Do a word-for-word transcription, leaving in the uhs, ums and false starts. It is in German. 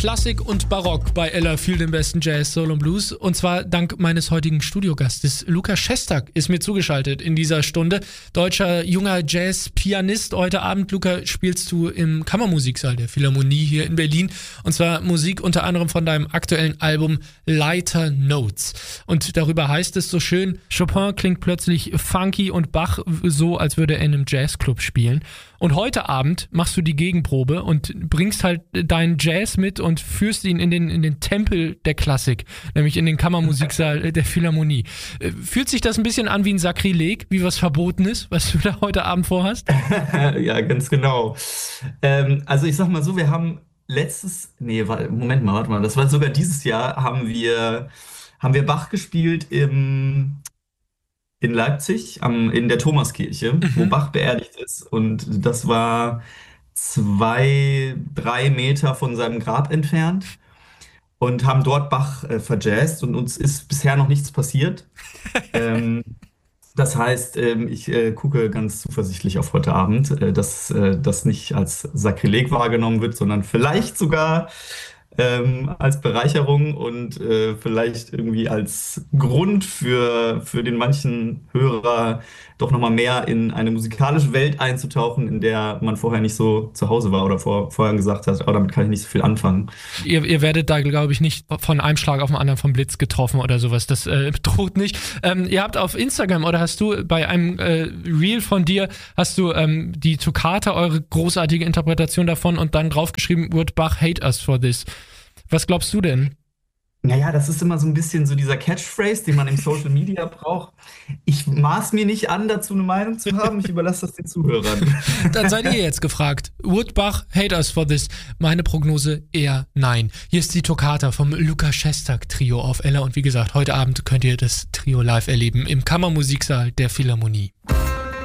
Klassik und Barock bei Ella für den besten Jazz, Soul und Blues. Und zwar dank meines heutigen Studiogastes. Lukas Szestak ist mir zugeschaltet in dieser Stunde. Deutscher junger Jazz-Pianist. Heute Abend, Lukas, spielst du im Kammermusiksaal der Philharmonie hier in Berlin. Und zwar Musik unter anderem von deinem aktuellen Album Lighter Notes. Und darüber heißt es so schön, Chopin klingt plötzlich funky und Bach so, als würde er in einem Jazzclub spielen. Und heute Abend machst du die Gegenprobe und bringst halt deinen Jazz mit und führst ihn in den, in den Tempel der Klassik, nämlich in den Kammermusiksaal der Philharmonie. Fühlt sich das ein bisschen an wie ein Sakrileg, wie was Verbotenes, was du da heute Abend vorhast? Ja, ganz genau. Ähm, also ich sag mal so, wir haben letztes, nee, Moment mal, warte mal, das war sogar dieses Jahr, haben wir, haben wir Bach gespielt im in Leipzig, am, in der Thomaskirche, wo Mhm. Bach beerdigt ist. Und das war zwei, drei Meter von seinem Grab entfernt und haben dort Bach äh, verjazzt und uns ist bisher noch nichts passiert. Ähm, Das heißt, ähm, ich äh, gucke ganz zuversichtlich auf heute Abend, äh, dass äh, das nicht als Sakrileg wahrgenommen wird, sondern vielleicht sogar ähm, als Bereicherung und äh, vielleicht irgendwie als Grund für, für den manchen Hörer doch nochmal mehr in eine musikalische Welt einzutauchen, in der man vorher nicht so zu Hause war oder vor, vorher gesagt hat, oh, damit kann ich nicht so viel anfangen. Ihr, ihr werdet da, glaube ich, nicht von einem Schlag auf den anderen vom Blitz getroffen oder sowas. Das äh, droht nicht. Ähm, ihr habt auf Instagram oder hast du bei einem äh, Reel von dir, hast du ähm, die Toccata, eure großartige Interpretation davon und dann draufgeschrieben, would Bach hate us for this. Was glaubst du denn? Naja, das ist immer so ein bisschen so dieser Catchphrase, den man im Social Media braucht. Ich maß mir nicht an, dazu eine Meinung zu haben. Ich überlasse das den Zuhörern. Dann seid ihr jetzt gefragt. Would Bach hate us for this? Meine Prognose eher nein. Hier ist die Toccata vom Lukas Szestak Trio auf Ella und wie gesagt, heute Abend könnt ihr das Trio live erleben im Kammermusiksaal der Philharmonie.